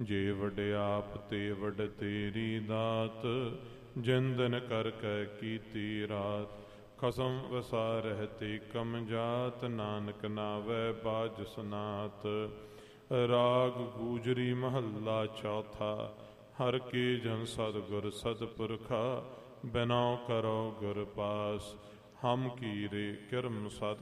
ਜੇ ਵਡਿਆਪ ਤੇ ਵਡ ਤੇਰੀ ਦਾਤ, ਜਿੰਦਨ ਕਰ ਕੈ ਕੀਤੀ ਰਾਤ। ਖਸਮ ਵਸਾਰਹਿ ਤੇ ਕਮ ਜਾਤ, ਨਾਨਕ ਨਾਵੈ ਬਾਜ ਸਨਾਤ। ਰਾਗ ਗੂਜਰੀ ਮਹੱਲਾ ਚੌਥਾ। ਹਰ ਕੇ ਜਨ ਸਤਿਗੁਰ ਸਤਿਪੁਰਖਾ, ਬਿਨਉ ਕਰੋ ਗੁਰ ਪਾਸ। ਹਮ ਕੀਰੇ ਕਿਰਮ ਸਤ